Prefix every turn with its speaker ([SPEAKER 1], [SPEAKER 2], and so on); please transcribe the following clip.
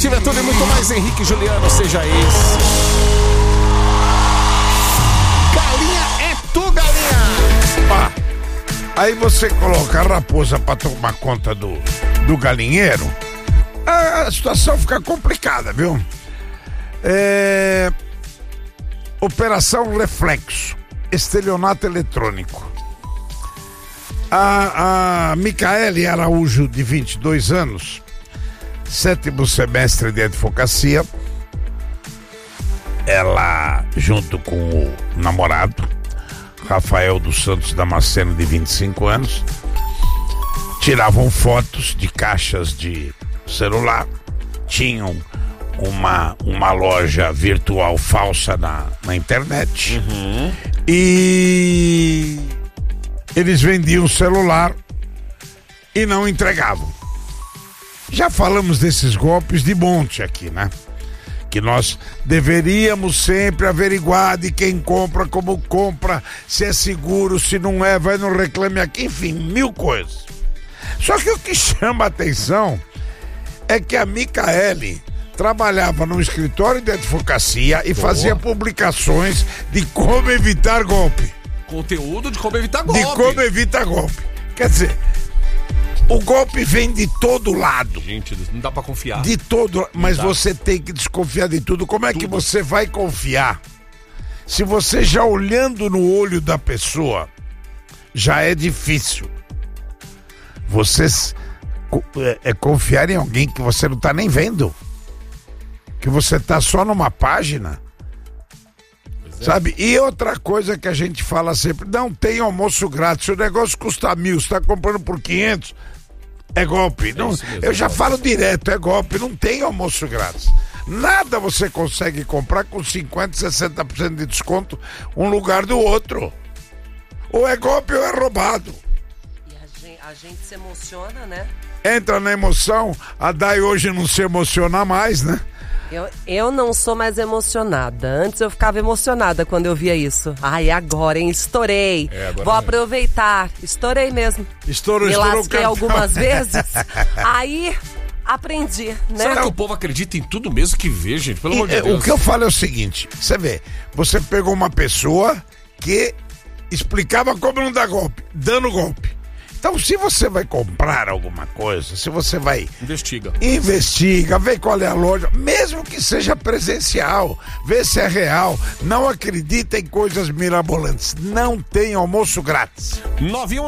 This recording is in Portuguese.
[SPEAKER 1] Ativa tudo e muito mais. Henrique e Juliano, seja esse. Galinha é tu, galinha.
[SPEAKER 2] Aí você coloca a raposa pra tomar conta do galinheiro, a situação fica complicada, viu? Operação Reflexo, estelionato eletrônico. A Micaele Araújo, de 22 anos, 7º semestre de advocacia, ela, junto com o namorado, Rafael dos Santos Damasceno, de 25 anos, tiravam fotos de caixas de celular, tinham uma loja virtual falsa na internet, e eles vendiam celular e não entregavam. Já falamos desses golpes de monte aqui, né? Que nós deveríamos sempre averiguar de quem compra, como compra, se é seguro, se não é, vai no Reclame Aqui, enfim, 1000 coisas. Só que o que chama a atenção é que a Micaele trabalhava num escritório de advocacia e fazia publicações de como evitar golpe.
[SPEAKER 1] Conteúdo de como evitar golpe.
[SPEAKER 2] De como evitar golpe. Quer dizer, o golpe vem de todo lado.
[SPEAKER 1] Gente, não dá pra confiar.
[SPEAKER 2] De todo, mas você tem que desconfiar de tudo. Como é que você vai confiar? Se você já olhando no olho da pessoa, já é difícil. Você confiar em alguém que você não tá nem vendo. Que você tá só numa página. Sabe? E outra coisa que a gente fala sempre, não tem almoço grátis, se o negócio custa 1000, você tá comprando por 500, é golpe. Não, mesmo, eu já falo direto, é golpe, não tem almoço grátis. Nada você consegue comprar com 50%, 60% de desconto um lugar do outro. Ou é golpe ou é roubado.
[SPEAKER 3] E a gente se emociona, né?
[SPEAKER 2] Entra na emoção, a Dai hoje não se emociona mais, né?
[SPEAKER 3] Eu não sou mais emocionada. Antes eu ficava emocionada quando eu via isso. Ai, agora, hein? Estourei. Vou aproveitar. Estourei mesmo.
[SPEAKER 2] Estourou.
[SPEAKER 3] Me lasquei algumas vezes. Aí, aprendi, né?
[SPEAKER 1] Será que o povo acredita em tudo mesmo que vê, gente? Pelo amor de Deus.
[SPEAKER 2] O que eu falo é o seguinte, você vê, você pegou uma pessoa que explicava como não dar golpe, dando golpe. Então, se você vai comprar alguma coisa, se você vai... Investiga, vê qual é a loja, mesmo que seja presencial, vê se é real. Não acredita em coisas mirabolantes. Não tem almoço grátis.